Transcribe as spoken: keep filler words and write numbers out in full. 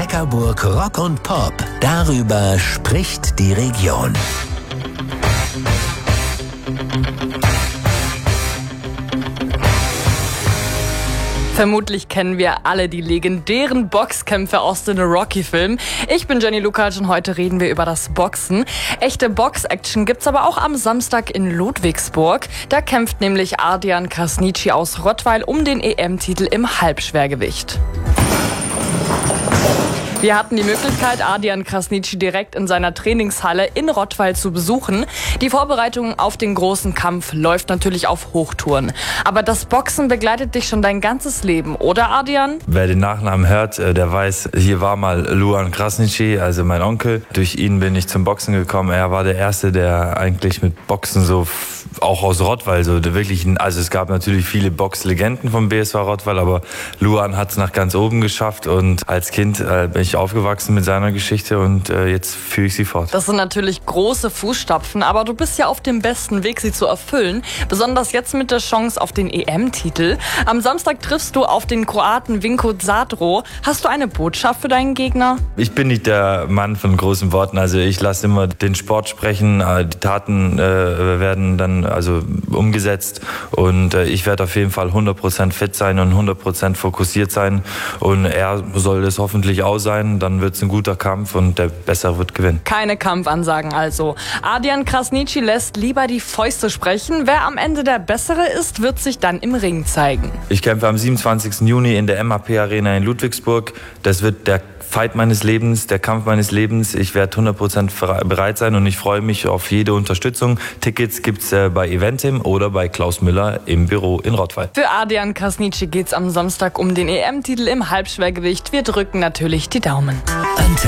Neckarburg Rock und Pop. Darüber spricht die Region. Vermutlich kennen wir alle die legendären Boxkämpfe aus den Rocky-Filmen. Ich bin Jenny Lukacs und heute reden wir über das Boxen. Echte Box-Action gibt's aber auch am Samstag in Ludwigsburg. Da kämpft nämlich Ardian Krasniqi aus Rottweil um den E M-Titel im Halbschwergewicht. Wir hatten die Möglichkeit, Ardian Krasniqi direkt in seiner Trainingshalle in Rottweil zu besuchen. Die Vorbereitung auf den großen Kampf läuft natürlich auf Hochtouren. Aber das Boxen begleitet dich schon dein ganzes Leben, oder Ardian? Wer den Nachnamen hört, der weiß, hier war mal Luan Krasniqi, also mein Onkel. Durch ihn bin ich zum Boxen gekommen. Er war der Erste, der eigentlich mit Boxen so, auch aus Rottweil, so wirklich, also es gab natürlich viele Boxlegenden vom B S V Rottweil, aber Luan hat es nach ganz oben geschafft und als Kind äh, bin ich aufgewachsen mit seiner Geschichte und äh, jetzt führe ich sie fort. Das sind natürlich große Fußstapfen, aber du bist ja auf dem besten Weg, sie zu erfüllen. Besonders jetzt mit der Chance auf den E M-Titel. Am Samstag triffst du auf den Kroaten Vinko Zadro. Hast du eine Botschaft für deinen Gegner? Ich bin nicht der Mann von großen Worten, also ich lasse immer den Sport sprechen. Die Taten äh, werden dann also umgesetzt und äh, ich werde auf jeden Fall hundert Prozent fit sein und hundert Prozent fokussiert sein und er soll es hoffentlich auch sein. Dann wird es ein guter Kampf und der Bessere wird gewinnen. Keine Kampfansagen also. Ardian Krasniqi lässt lieber die Fäuste sprechen. Wer am Ende der Bessere ist, wird sich dann im Ring zeigen. Ich kämpfe am siebenundzwanzigsten Juni in der M A P Arena in Ludwigsburg. Das wird der Fight meines Lebens, der Kampf meines Lebens. Ich werde hundert Prozent bereit sein und ich freue mich auf jede Unterstützung. Tickets gibt's äh, bei Eventim oder bei Klaus Müller im Büro in Rottweil. Für Ardian Krasniqi geht's am Samstag um den E M-Titel im Halbschwergewicht. Wir drücken natürlich die Daumen.